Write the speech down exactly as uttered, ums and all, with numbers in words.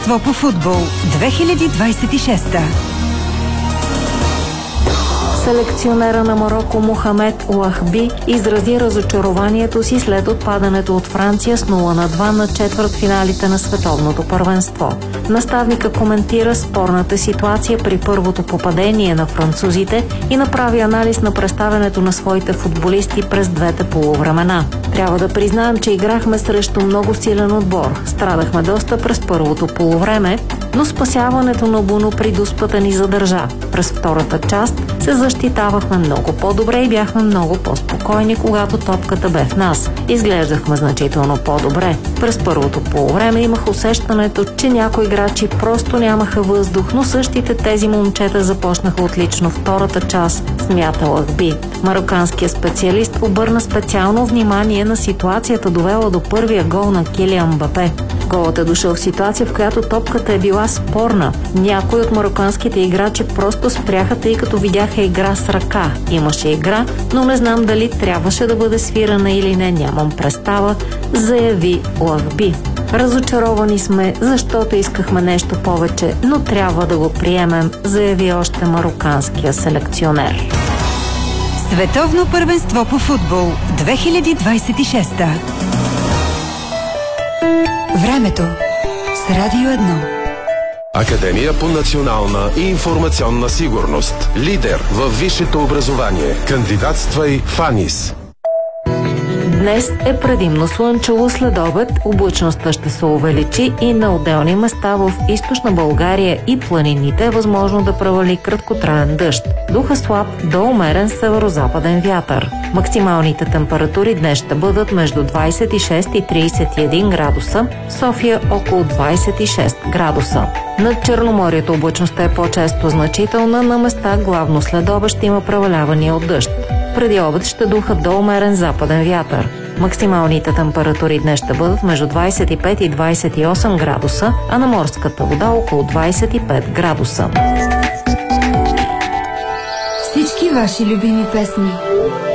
По футбол две хиляди двадесет и шеста. Селекционера на Мароко Мохамед Уахби изрази разочарованието си след отпадането от Франция с нула на два на четвъртфиналите на световното първенство. Наставника коментира спорната ситуация при първото попадение на французите и направи анализ на представянето на своите футболисти през двете полувремена. Трябва да признаем, че играхме срещу много силен отбор. Страдахме доста през първото полувреме, но спасяването на Буно при дуспата ни задържа. През втората част се защитавахме много по-добре и бяхме много по-спокойни, когато топката бе в нас. Изглеждахме значително по-добре. През първото полувреме имах усещането, че някои играчи просто нямаха въздух, но същите тези момчета започнаха отлично втората част, смята Уахби. Марокканският специалист обърна специално внимание на ситуацията, довела до първия гол на Килиан Мбапе. Голът е дошъл в ситуация, в която топката е била спорна. Някои от марокканските играчи просто спряха, тъй като видяха игра с ръка. Имаше игра, но не знам дали трябваше да бъде свирана или не, нямам представа, заяви Уахби. Разочаровани сме, защото искахме нещо повече, но трябва да го приемем, заяви още марокканския селекционер. Световно първенство по футбол две хиляди двадесет и шеста. Времето с Радио едно. Академия по национална и информационна сигурност. Лидер във висшето образование. Кандидатствай в АНИС. Днес е предимно слънчево, след обед облачността ще се увеличи и на отделни места в източна България и планините е възможно да превали краткотраен дъжд. Духа слаб до умерен северо-западен вятър. Максималните температури днес ще бъдат между двадесет и шест и тридесет и един градуса, София около двадесет и шест градуса. Над Черноморието облачността е по-често значителна, на места главно след обед ще има превалявания от дъжд. Преди обед ще духа до умерен западен вятър. Максималните температури днес ще бъдат между двадесет и пет и двадесет и осем градуса, а на морската вода около двадесет и пет градуса. Всички ваши любими песни.